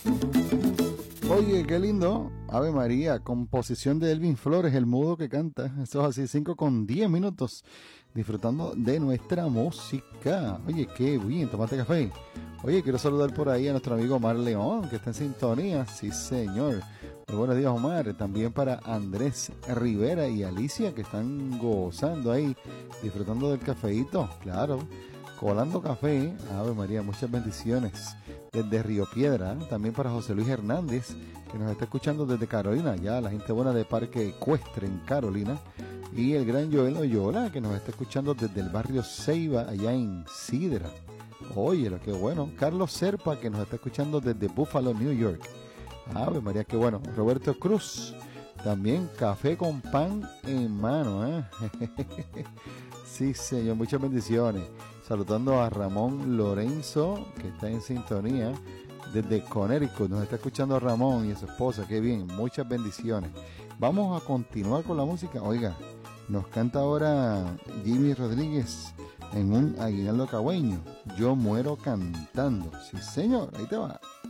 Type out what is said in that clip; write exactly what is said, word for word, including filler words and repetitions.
Oye, qué lindo. Ave María, composición de Elvin Flores, el mudo que canta. Eso es así, cinco con diez minutos, disfrutando de nuestra música. Oye, qué bien, tomate café. Oye, quiero saludar por ahí a nuestro amigo Omar León, que está en sintonía. Sí, señor. Muy buenos días, Omar. También para Andrés Rivera y Alicia, que están gozando ahí, disfrutando del cafeíto. Claro, colando café. Ave María, muchas bendiciones. Desde Río Piedra, también para José Luis Hernández, que nos está escuchando desde Carolina, ya la gente buena de Parque Ecuestre en Carolina, y el gran Joel Oyola, que nos está escuchando desde el barrio Ceiba, allá en Sidra. Oye, lo que bueno. Carlos Serpa, que nos está escuchando desde Buffalo, New York. Ave María, qué bueno. Roberto Cruz, también café con pan en mano, ¿eh? Sí, señor, muchas bendiciones. Saludando a Ramón Lorenzo, que está en sintonía desde Connecticut. Nos está escuchando Ramón y a su esposa. Qué bien, muchas bendiciones. Vamos a continuar con la música. Oiga, nos canta ahora Jimmy Rodríguez en un aguinaldo cagüeño. Yo muero cantando. Sí, señor, ahí te va.